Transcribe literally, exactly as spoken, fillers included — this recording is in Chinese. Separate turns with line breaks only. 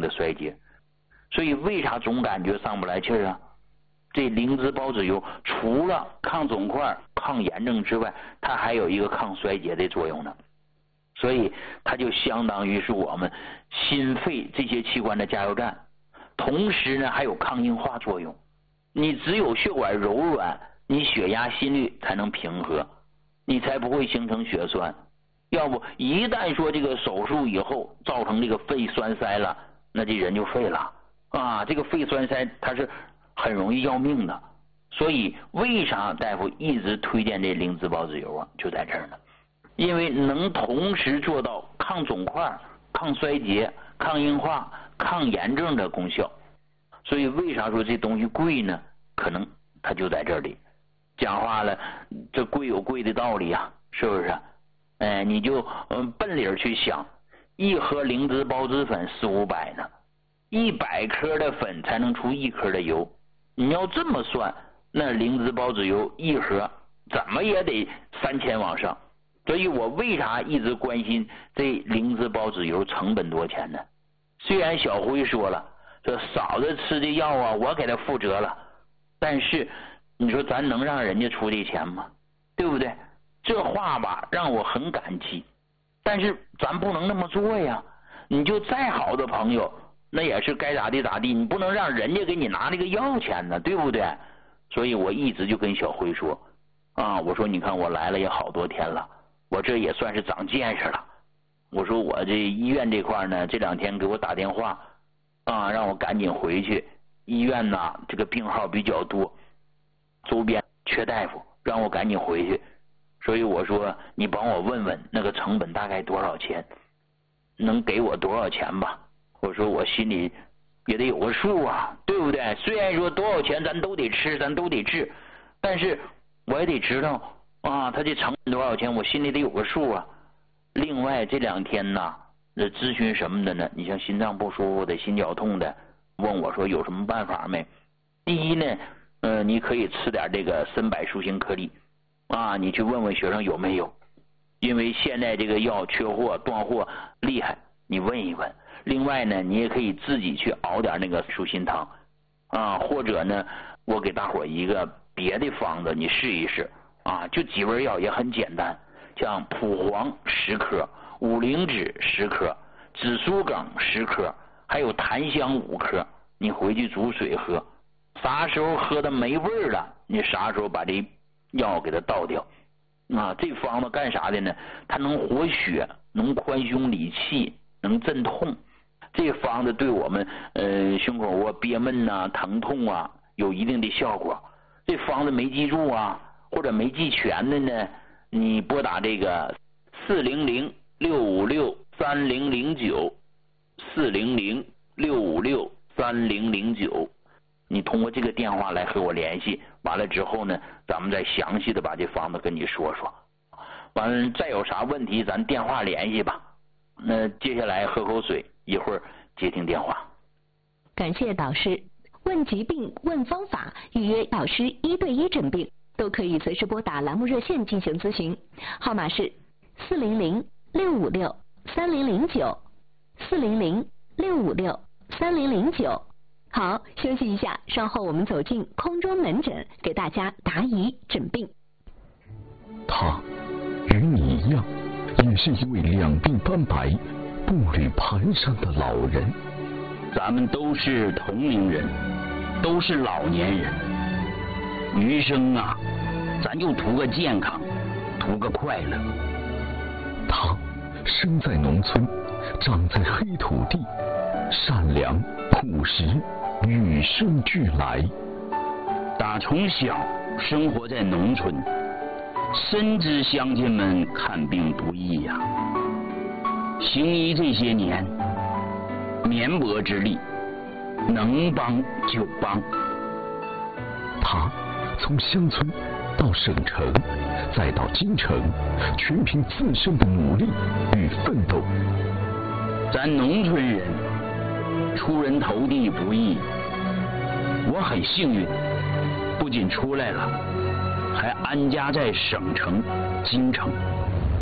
的衰竭。所以为啥总感觉上不来气儿啊？这灵芝孢子油除了抗肿块、抗炎症之外，它还有一个抗衰竭的作用呢。所以它就相当于是我们心肺这些器官的加油站，同时呢还有抗硬化作用。你只有血管柔软，你血压心率才能平和，你才不会形成血栓。要不一旦说这个手术以后造成这个肺栓塞了，那这人就废了啊！这个肺栓塞它是很容易要命的。所以为啥大夫一直推荐这灵芝孢子油啊？就在这儿呢，因为能同时做到抗肿块、抗衰竭、抗硬化、抗炎症的功效。所以为啥说这东西贵呢？可能它就在这里。讲话了，这贵有贵的道理啊，是不是？哎，你就嗯奔理儿去想，一盒灵芝孢子粉四五百呢，一百克的粉才能出一克的油。你要这么算，那灵芝孢子油一盒怎么也得三千往上。所以我为啥一直关心这灵芝孢子油成本多钱呢？虽然小辉说了，这嫂子吃的药啊，我给他负责了，但是你说咱能让人家出这钱吗？对不对？这话吧让我很感激，但是咱不能那么做呀。你就再好的朋友，那也是该咋地咋地，你不能让人家给你拿那个药钱呢，对不对？所以我一直就跟小辉说啊，我说你看我来了也好多天了，我这也算是长见识了。我说我这医院这块呢，这两天给我打电话啊，让我赶紧回去。医院呢这个病号比较多，周边缺大夫，让我赶紧回去。所以我说你帮我问问那个成本大概多少钱，能给我多少钱吧？我说我心里也得有个数啊，对不对？虽然说多少钱咱都得吃，咱都得治，但是我也得知道啊，他这成本多少钱，我心里得有个数啊。另外这两天呢，这咨询什么的呢？你像心脏不舒服的、心绞痛的，问我说有什么办法没？第一呢，呃，你可以吃点这个参柏舒心颗粒啊，你去问问学生有没有，因为现在这个药缺货、断货厉害，你问一问。另外呢，你也可以自己去熬点那个舒心汤啊，或者呢，我给大伙一个别的方子，你试一试啊，就几味药也很简单，像蒲黄十克、五灵脂十克、紫苏梗十克，还有檀香五克，你回去煮水喝，啥时候喝的没味了，你啥时候把这药给它倒掉啊。这方子干啥的呢？它能活血，能宽胸理气，能镇痛。这方子对我们呃胸口窝憋闷呐、疼痛啊有一定的效果。这方子没记住啊，或者没记全的呢，你拨打这个四零零六五六三零零九四零零六五六三零零九，你通过这个电话来和我联系，完了之后呢，咱们再详细的把这方子跟你说说。完了再有啥问题咱电话联系吧。那接下来喝口水，一会儿接听电话。
感谢导师。问疾病、问方法、预约导师一对一诊病，都可以随时拨打栏目热线进行咨询，号码是四零零六五六三零零九四零零六五六三零零九。好，休息一下，稍后我们走进空中门诊，给大家答疑诊病。
他与你一样，也是一位两鬓斑白、步履蹒跚的老人。
咱们都是同龄人，都是老年人，余生啊，咱就图个健康，图个快乐。
他生在农村，长在黑土地，善良朴实，与生俱来。
打从小生活在农村，深知乡亲们看病不易呀、啊。行医这些年，绵薄之力，能帮就帮。
他从乡村到省城，再到京城，全凭自身的努力与奋斗。
咱农村人出人头地不易，我很幸运，不仅出来了，还安家在省城京城。